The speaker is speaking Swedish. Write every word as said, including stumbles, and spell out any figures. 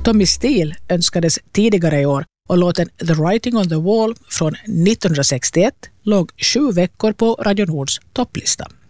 Tommy Steele önskades tidigare i år och låten The Writing on the Wall från nittonhundrasextioett låg sju veckor på Radio Nords topplista.